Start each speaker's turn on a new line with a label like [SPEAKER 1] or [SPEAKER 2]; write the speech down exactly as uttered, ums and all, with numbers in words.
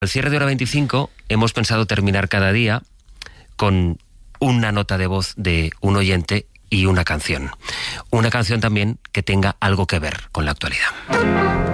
[SPEAKER 1] Al cierre de Hora veinticinco hemos pensado terminar cada día con una nota de voz de un oyente y una canción. Una canción también que tenga algo que ver con la actualidad.